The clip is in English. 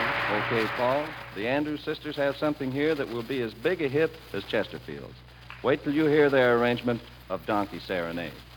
Okay, Paul. The Andrews sisters have something here that will be as big a hit as Chesterfield's. Wait till you hear their arrangement of Donkey Serenade.